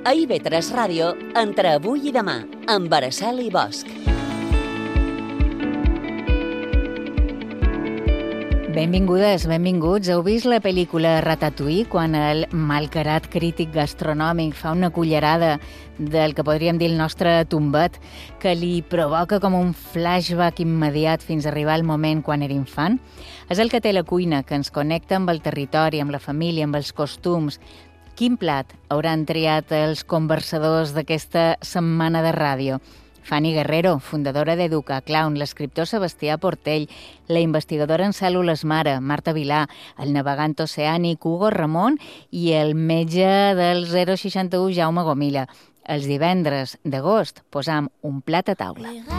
A IB3 Ràdio, entre avui i demà, amb Araceli Bosch. Benvingudes, benvinguts. Heu vist la pel·lícula Ratatouille, quan el malcarat crític gastronòmic fa una cullerada del que podríem dir el nostre tombet, que li provoca com un flashback immediat fins a arribar al moment quan era infant? És el que té la cuina, que ens connecta amb el territori, amb la família, amb els costums. Quin plat hauran triat els conversadors d'aquesta setmana de ràdio? Fanny Guerrero, fundadora d'Educa Clown, l'escriptor Sebastià Portell, la investigadora en cèl·lules mare, Marta Vilà, el navegant oceànic Hugo Ramon i el metge del 061, Jaume Gomila. Els divendres d'agost posam un plat a taula.